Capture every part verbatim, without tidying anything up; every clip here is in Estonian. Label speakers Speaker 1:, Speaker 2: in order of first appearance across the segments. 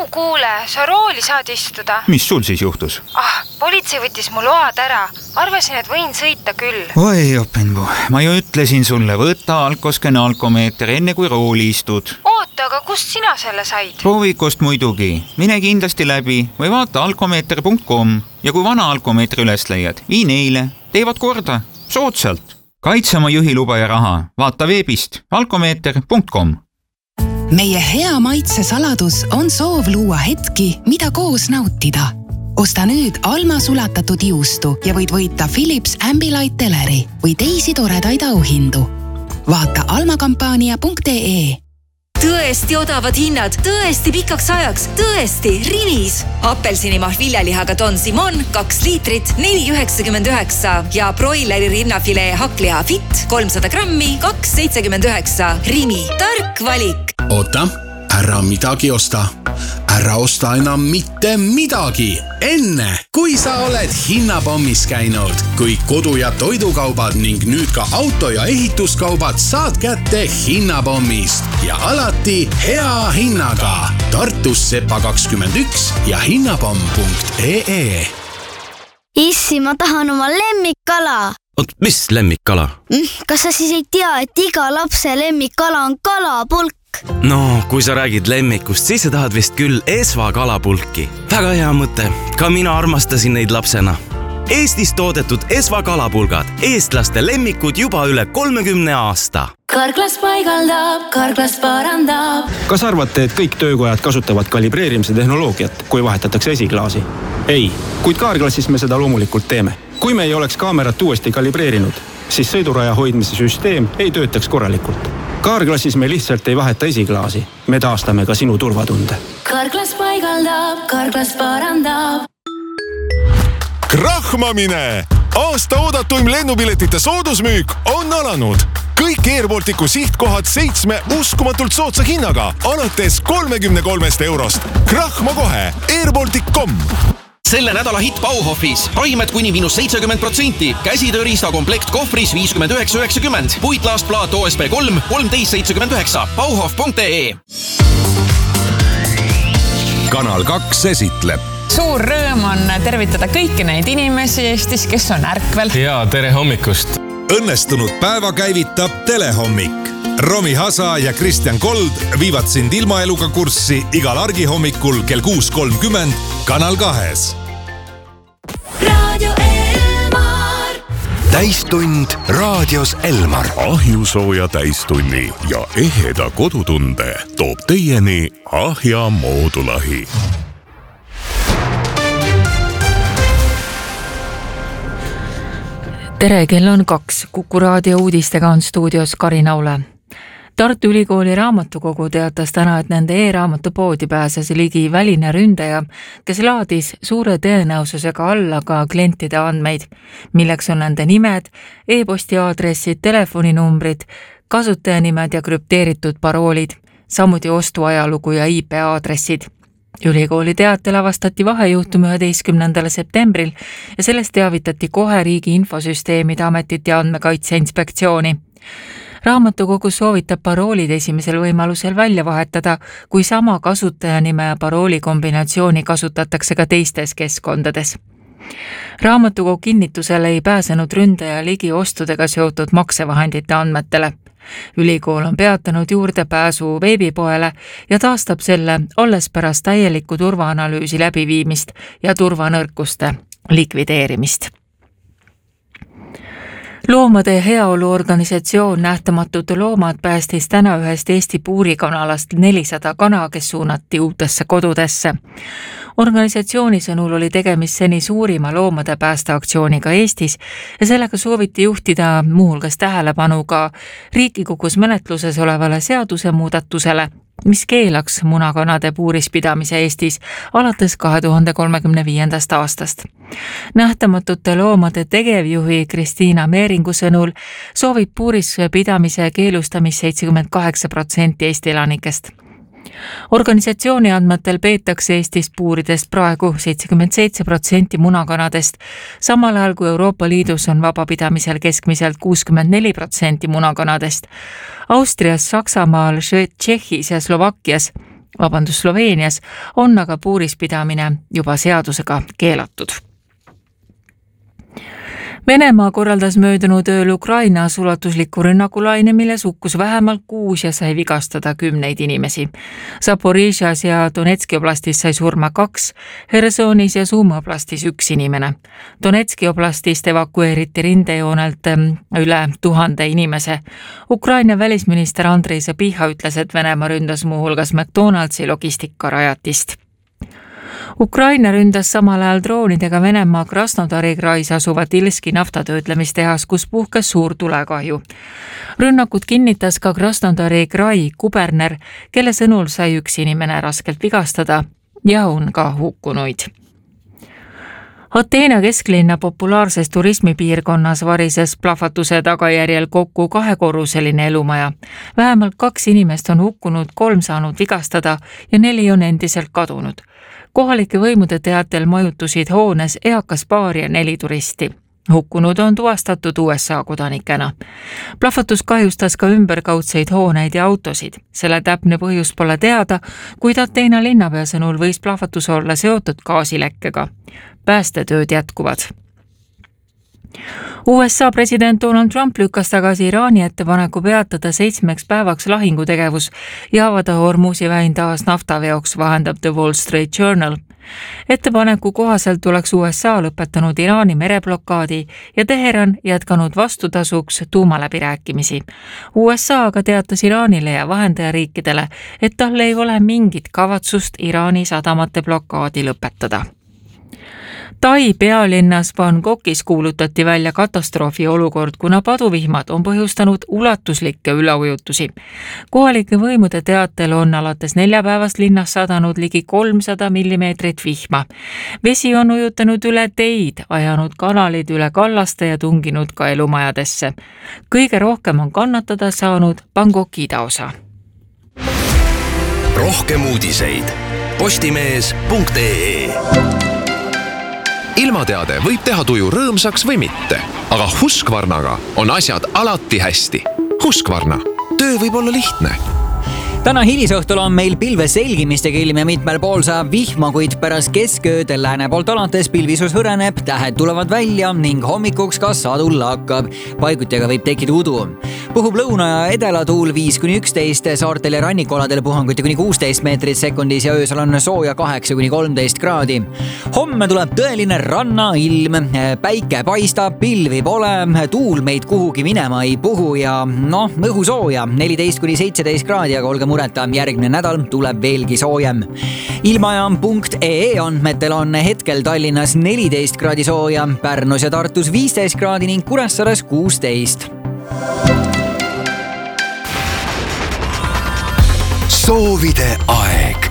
Speaker 1: kuule, sa rooli saad istuda.
Speaker 2: Mis sul siis juhtus?
Speaker 1: Ah, politsei võttis mu load ära. Arvasin, et võin sõita küll.
Speaker 2: Oi, Openbu, ma ju ütlesin sulle, võta alkoskene alkomeeter enne kui rooli istud.
Speaker 1: Oota, aga kust sina selle said?
Speaker 2: Proovikust muidugi. Mine kindlasti läbi või vaata alkomeeter punkt com ja kui vana alkomeetri üles leiad, vii neile. Teevad korda. Soodsalt. Kaitse oma juhiluba ja raha. Vaata veebist alkomeeter punkt com.
Speaker 3: Meie hea maitse saladus on soov luua hetki, mida koos nautida. Osta nüüd Alma sulatatud juustu ja võid võita Philips Ambilight teleri või teisi toredaid auhindu. Vaata almakampaania punkt ee.
Speaker 4: Tõesti odavad hinnad, tõesti pikaks ajaks, tõesti Rimis. Appelsinimahl viljalihaga Don Simon kaks liitrit neli üheksakümmend üheksa ja broileri rinnafilee hakkliha fit kolmsada grammi kaks seitsekümmend üheksa. Rimi, tark valik.
Speaker 5: Oota, ära midagi osta. Ära osta enam mitte midagi. Enne, kui sa oled hinnapommis käinud, kui kodu- ja toidukaubad ning nüüd ka auto- ja ehituskaubad saad kätte hinnapommist ja alati hea hinnaga. Tartus Sepa kakskümmend üks ja hinnapomm punkt ee.
Speaker 6: Issi, ma tahan oma lemmikkala.
Speaker 7: Oot, mis lemmikkala?
Speaker 6: Kas sa siis ei tea, et iga lapse lemmikkala on kalapulk?
Speaker 7: No, kui sa räägid lemmikust, siis sa tahad vist küll Esva kalapulki. Väga hea mõte. Ka mina armastasin neid lapsena. Eestis toodetud Esva kalapulgad. Eestlaste lemmikud juba üle kolmekümne aasta.
Speaker 4: Karklas paigaldab, karklas parandab.
Speaker 8: Kas arvate, et kõik töökojad kasutavad kalibreerimise tehnoloogiat, kui vahetatakse esiklaasi? Ei, kuid Kaarklassis me seda loomulikult teeme. Kui me ei oleks kaamerat uuesti kalibreerinud, siis sõiduraja hoidmise süsteem ei töötaks korralikult. Kaarklassis me lihtsalt ei vaheta esiklaasi. Me taastame ka sinu turvatunde.
Speaker 4: Karklas paigaldab, karklas parandab.
Speaker 9: Krahmamine! Aasta oodatuim lennupiletite soodusmüük on alanud. Kõik Airbalticu sihtkohad seitsme uskumatult soodsa hinnaga, alates kolmekümne kolmest eurost. Krahma kohe, airbaltic punkt com.
Speaker 10: Selle nädala hit Bauhofis. Raimed kuni miinus seitsekümmend protsenti. Käsitööriista komplekt kohvris viiskümmend üheksa üheksakümmend. Puitlaastplaat O S B kolm kolmteist seitsekümmend üheksa. Bauhof punkt ee.
Speaker 9: Kanal kaks esitleb.
Speaker 11: Suur rõõm on tervitada kõiki neid inimesi Eestis, kes on ärkvel.
Speaker 12: Ja tere hommikust.
Speaker 9: Õnnestunud päeva käivitab Telehommik. Romi Hasa ja Kristjan Kold viivad sind ilmaeluga kurssi igal argihommikul kell kuus kolmkümmend Kanal kahes.
Speaker 4: Radio Elmar.
Speaker 9: Täistund raadios Elmar. Ahjusooja täistunni ja eheda kodutunde toob teieni Ahja moodulahi.
Speaker 13: Tere, kell on kaks. Kuku raadio uudistega on stuudios Karin Aule. Tartu Ülikooli raamatukogu teatas täna, et nende e-raamatupoodi pääses ligi väline ründaja, kes laadis suure tõenäosusega alla ka klientide andmeid, milleks on nende nimed, e-posti aadressid, telefoninumbrid, kasutajanimed ja krüpteeritud paroolid, samuti ostuajalugu ja I P aadressid. Ülikooli teatel avastati vahejuhtum üheteistkümnendal septembril ja sellest teavitati kohe Riigi Infosüsteemide Ametit ja Andmekaitse Inspektsiooni. Raamatukogu soovitab paroolid esimesel võimalusel välja vahetada, kui sama kasutajanime ja parooli kombinatsiooni kasutatakse ka teistes keskkondades. Raamatukogu kinnitusele ei pääsenud ründaja ligi ostudega seotud maksevahendite andmetele. Ülikool on peatanud juurdepääsu veebipoele ja taastab selle alles pärast täielikku turvaanalüüsi läbiviimist ja turvanõrkuste likvideerimist. Loomade heaolu organisatsioon Nähtamatud loomad päästis täna ühest Eesti puurikanalast nelisada kana, kes suunati uutesse kodudesse. Organisatsiooni sõnul oli tegemist seni suurima loomade päästeaktsiooniga Eestis ja sellega sooviti juhtida muuhulgas tähelepanu ka Riigikogus menetluses olevale seadusemuudatusele, mis keelaks munakanade puurispidamise Eestis alates kahe tuhande kolmekümne viiendast aastast. Nähtamatute loomade tegevjuhi Kristiina Meeringu sõnul soovib puurispidamise keelustamist seitsekümmend kaheksa protsenti Eesti elanikest. Organisatsiooni andmetel peetakse Eestis puuridest praegu seitsekümmend seitse protsenti munakanadest, samal ajal kui Euroopa Liidus on vabapidamisel keskmiselt kuuskümmend neli protsenti munakanadest. Austrias, Saksamaal, Tšehhis ja Slovakkias vabandust, Sloveenias on aga puurispidamine juba seadusega keelatud. Venemaa korraldas möödunud ööl Ukrainas ulatusliku rünnakulaine, milles hukkus vähemalt kuus ja sai vigastada kümneid inimesi. Zaporižjas ja Donetski oblastis sai surma kaks, Hersonis ja Sumi oblastis üks inimene. Donetski oblastist evakueeriti rindejoonelt üle tuhande inimese. Ukraina välisminister Andrei Zabiha ütles, et Venemaa ründas muuhulgas McDonaldsi logistikarajatist. Ukraina ründas samal ajal droonidega Venemaa Krasnodari krais asuvat Ilski naftatöötlemistehas, kus puhkes suur tulekahju. Rünnakut kinnitas ka Krasnodari krai kuberner, kelle sõnul sai üks inimene raskelt vigastada ja on ka hukkunuid. Ateena kesklinna populaarses turismipiirkonnas varises plahvatuse tagajärjel kokku kahekorruseline elumaja. Vähemalt kaks inimest on hukkunud, kolm saanud vigastada ja neli on endiselt kadunud. Kohalike võimude teatel majutusid hoones eakas paar ja neli turisti. Hukkunud on tuvastatud U S A kodanikena. Plahvatus kahjustas ka ümberkaudseid hooneid ja autosid. Selle täpne põhjus pole teada, kuid Ateena linnapea sõnul võis plahvatus olla seotud gaasilekkega. Päästetööd jätkuvad. U S A president Donald Trump lükkas tagasi Iraani ettepaneku peatada seitsmeks päevaks lahingutegevus ja avada Hormuzi väin taas naftaveoks, vahendab The Wall Street Journal. Ettepaneku kohaselt oleks U S A lõpetanud Iraani mereblokaadi ja Teheran jätkanud vastutasuks tuumaläbirääkimisi. U S A aga teatas Iraanile ja vahendajariikidele, et tal ei ole mingit kavatsust Iraani sadamate blokaadi lõpetada. Tai pealinnas Bangkokis kuulutati välja katastroofi olukord, kuna paduvihmad on põhjustanud ulatuslikke üleujutusi. Kohalike võimude teatel on alates neljapäevast linnas sadanud ligi kolmsada millimeetrit vihma. Vesi on ujutanud üle teid, ajanud kanalid üle kallaste ja tunginud ka elumajadesse. Kõige rohkem on kannatada saanud Bangkoki idaosa.
Speaker 12: Rohkem uudiseid postimees punkt ee. Ilmateade võib teha tuju rõõmsaks või mitte, aga Husqvarnaga on asjad alati hästi. Husqvarna. Töö võib olla lihtne.
Speaker 14: Täna hilisõhtul on meil pilves selgimistega ilm ja mitmel pool saab vihma, kuid pärast keskööd lääne poolt alates pilvisus hõreneb, tähed tulevad välja ning hommikuks ka sadul lakkab. Paigutega võib tekkida udu. Puhub lõuna ja edalatuul viis kuni üksteist, saartel ja rannikualadel puhanguti kuni kuusteist meetrit sekundis ja öösel on sooja kaheksa kuni kolmteist kraadi. Homme tuleb tõeline rannailm, päike paistab, pilvi pole, tuul meid kuhugi minema ei puhu ja noh, õhu sooja neliteist kuni seitseteist kraadi, aga olge mureta, järgmine nädal tuleb veelgi soojem. Ilmajaam punkt ee andmetel on hetkel Tallinnas neliteist kraadi sooja, Pärnus ja Tartus viisteist kraadi ning Kuressaares kuusteist.
Speaker 12: Soovide aeg.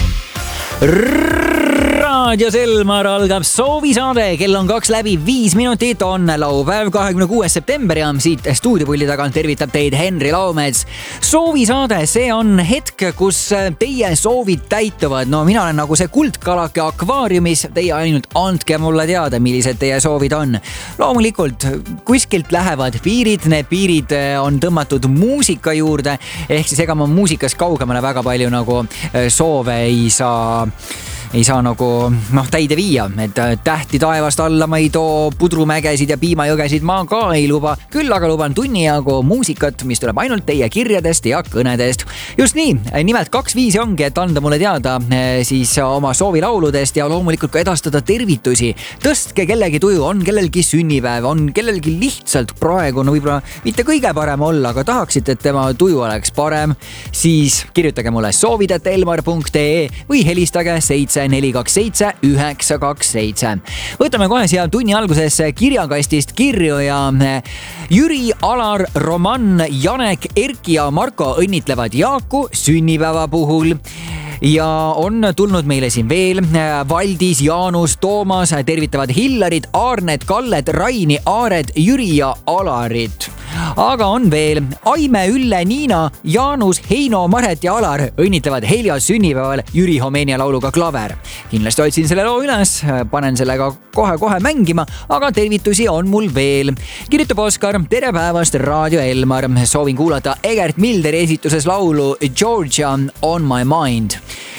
Speaker 14: Raadio Selmar algab soovisaade, kell on kaks läbi viis minutit, on laupäev kahekümne kuues september ja siit stuudiopulli tagant tervitab teid Henri Laumets. Soovisaade, see on hetk, kus teie soovid täituvad. No mina olen nagu see kuldkalake akvaariumis, teie ainult andke mulle teada, millised teie soovid on. Loomulikult kuskilt lähevad piirid, need piirid on tõmmatud muusika juurde, ehk siis ega ma muusikas kaugemale väga palju nagu soove ei saa ei saa nagu noh, täide viia, et tähti taevast alla ma ei too, pudrumägesid ja piimajõgesid ma ka ei luba, küll aga luban tunni jagu muusikat, mis tuleb ainult teie kirjadest ja kõnedest. Just nii, nimelt kaks viisi ongi, et anda mulle teada siis oma soovilauludest ja loomulikult ka edastada tervitusi. Tõstke kellegi tuju, on kellelgi sünnipäev, on kellelgi lihtsalt praegu, no võib-olla mitte kõige parem olla, aga tahaksite, et tema tuju oleks parem, siis kirjutage mulle soovidet elmar punkt ee või helistage seitse neli kaks seitse üheksa kaks seitse. Võtame kohe siia tunni alguses kirjakastist kirju ja Jüri, Alar, Roman, Janek, Erki ja Marko õnnitlevad Jaaku sünnipäeva puhul. Ja on tulnud meile siin veel Valdis, Jaanus, Toomas, tervitavad Hillarit, Aarnet, Kallet, Raini, Aaret, Jüri ja Alarit. Aga on veel Aime, Ülle, Niina, Jaanus, Heino, Maret ja Alar õnnitlevad Helja sünnipäeval Jüri Homeenia lauluga Klaver. Kindlasti otsin selle loo üles, panen sellega kohe-kohe mängima, aga tervitusi on mul veel. Kirjutab Oskar, tere päevast, Raadio Elmar. Soovin kuulata Egert Milderi esituses laulu Georgia on my mind.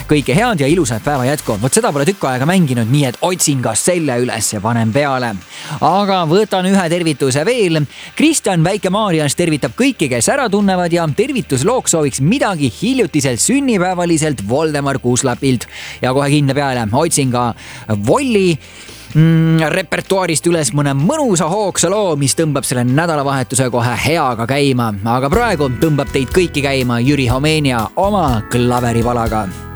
Speaker 14: kõike head ja ilusat päeva jätku. Vot seda pole tükk aega mänginud, nii et otsin ka selle üles ja panen peale. Aga võtan ühe tervituse veel. Kristjan Väike-Maarjans tervitab kõiki, kes ära tunnevad ja tervituslooks sooviks midagi hiljutiselt sünnipäevaliselt Voldemar Kuuslapilt. Ja kohe kinni peale otsin ka Volli mm, repertuaarist üles mõne mõnusa hoogsa loo, mis tõmbab selle nädalavahetuse kohe heaga käima. Aga praegu tõmbab teid kõiki käima Jüri Homenia oma klaveripalaga.